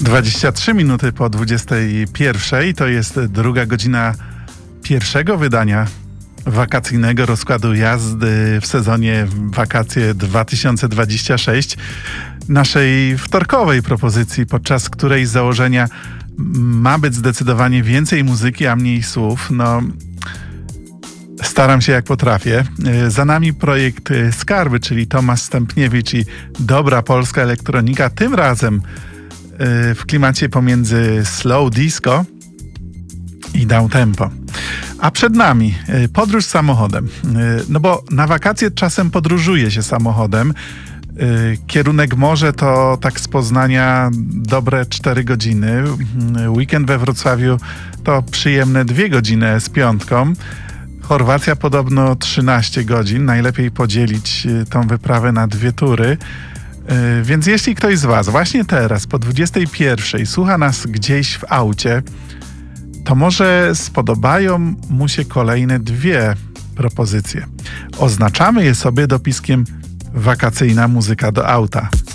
23 minuty po 21. To jest druga godzina pierwszego wydania wakacyjnego rozkładu jazdy w sezonie wakacje 2026. Naszej wtorkowej propozycji, podczas której z założenia ma być zdecydowanie więcej muzyki, a mniej słów. Staram się jak potrafię. Za nami projekt Skarby, czyli Tomasz Stępniewicz i dobra polska elektronika. Tym razem w klimacie pomiędzy slow disco i downtempo. A przed nami podróż samochodem. No bo na wakacje czasem podróżuje się samochodem. Kierunek morze to tak z Poznania dobre 4 godziny. Weekend we Wrocławiu to przyjemne 2 godziny z piątką. Chorwacja podobno 13 godzin. Najlepiej podzielić tą wyprawę na 2 tury. Więc jeśli ktoś z Was właśnie teraz po 21 słucha nas gdzieś w aucie, to może spodobają mu się kolejne 2 propozycje. Oznaczamy je sobie dopiskiem wakacyjna muzyka do auta.